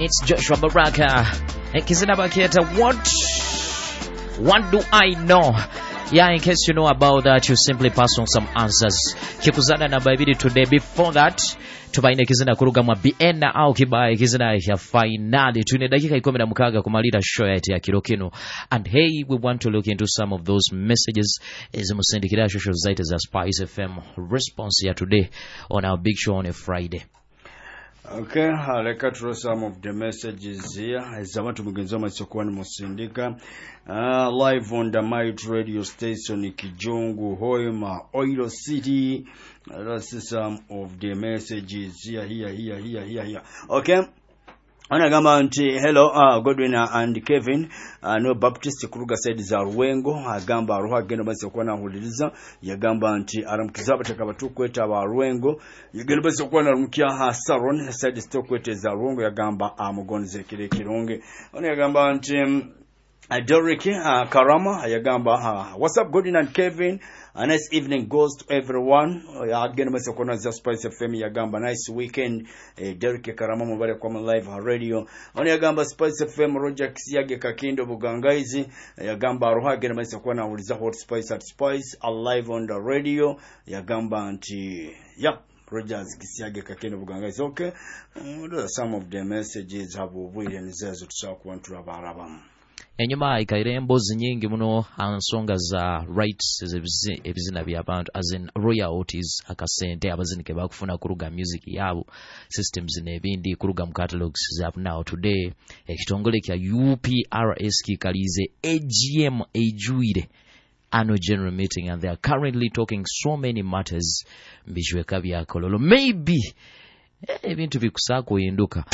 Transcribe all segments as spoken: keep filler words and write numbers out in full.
It's Joshua Baraka. Kizina Baketa, what? What do I know? Yeah, in case you know about that, you simply pass on some answers. Kikuzana na baibidi today. Before that, tubaine kizina kuruga mwa biena au kibaye kizina ya finali. Tune dakika ikumi na mukaga kumalira show yetu ya Kirokino. And hey, we want to look into some of those messages as musindikira show zaite za Spice F M response ya today on our big show on a Friday. Okay, I'll cut through some of the messages here. As I want to begin so much musindika. Uh, live on the Might radio station Kijongu, Hoima, Oilo City. Uh, that's some of the messages here, here, here, here, here, here. Okay. Anagamba nti hello uh, Godwin and Kevin uh, no Baptist Kuruga said za Ruwengo agamba aruha gendo basi okwana huliriza yagamba nti aramkiza bataka batukweta ba Ruwengo yagendo basi okwana rumkia ha Saron said stokwete za Ruwengo yagamba amugonze kire kironge ona yagamba nti um, Derek uh, Karama yagamba uh, what's up Godwin and Kevin. A nice evening goes to everyone. Again, Mister Kona za Spice F M yagamba nice weekend. Eh, Derek Karama mubare kwa live radio. Oni yagamba Spice F M Roger Kisiage Kakindo Bugangaizi yagamba aruha again Mister Kona uliza Hot Spice at Spice alive on the radio yagamba anti yep Rogers Kisiage Kakindo Bugangaizi. Okay, uh, those are some of the messages habu bwire nizezo tusakuwantura barabam. Enyuma ikairembo zinyingi muno ansonga za rights ebizina by'abantu as in royalties akasente abazinike bakufuna kuruga music yabo systems nebindi kuruga mu catalogs za now today ekitongole kya U P R S kikalize A G M ejuire annual general meeting and they are currently talking so many matters mbishweka bya kololo maybe ebintu bikusako yinduka.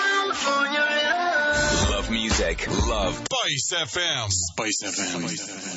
Love music. Love Spice F M. Spice F M.